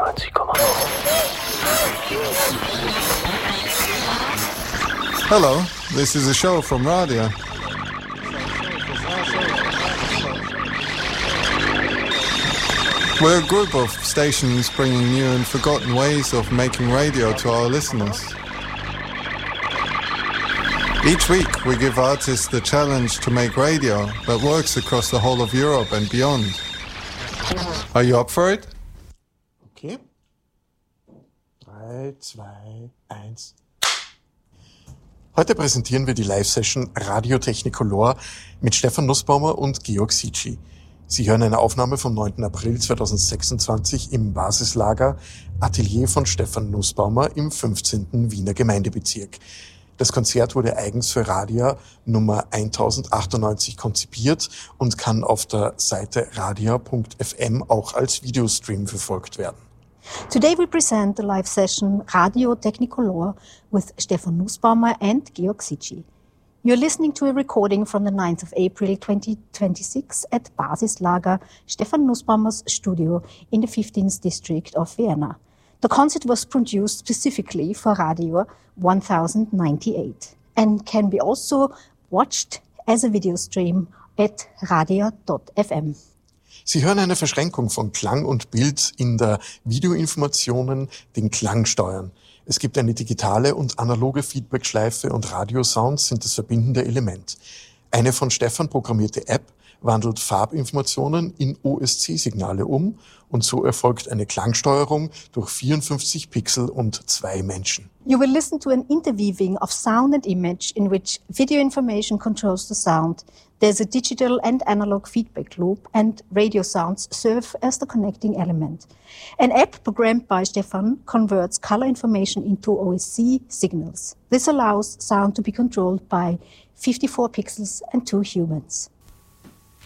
98,0. Hello, this is a show from Radio. We're a group of stations bringing new and forgotten ways of making radio to our listeners. Each week we give artists the challenge to make radio that works across the whole of Europe and beyond. Are you up for it? Okay. 3, 2, 1. Heute präsentieren wir die Live-Session Radio Technicolor mit Stefan Nussbaumer und Georg Sici. Sie hören eine Aufnahme vom 9. April 2026 im Basislager Atelier von Stefan Nussbaumer im 15. Wiener Gemeindebezirk. Das Konzert wurde eigens für Radia Nummer 1098 konzipiert und kann auf der Seite radia.fm auch als Videostream verfolgt werden. Today we present the live session Radio Technicolor with Stefan Nussbaumer and Georg Sici. You're listening to a recording from the 9th of April 2026 at Basislager Stefan Nussbaumer's studio in the 15th district of Vienna. The concert was produced specifically for Radio 1098 and can be also watched as a video stream at radia.fm. Sie hören eine Verschränkung von Klang und Bild in der Videoinformationen, den Klangsteuern. Es gibt eine digitale und analoge Feedbackschleife und Radiosounds sind das verbindende Element. Eine von Stefan programmierte App wandelt Farbinformationen in OSC-Signale um und so erfolgt eine Klangsteuerung durch 54 Pixel und 2 Menschen. You will listen to an interweaving of sound and image in which video information controls the sound. There's a digital and analog feedback loop and radio sounds serve as the connecting element. An app programmed by Stefan converts color information into OSC signals. This allows sound to be controlled by 54 pixels and 2 humans.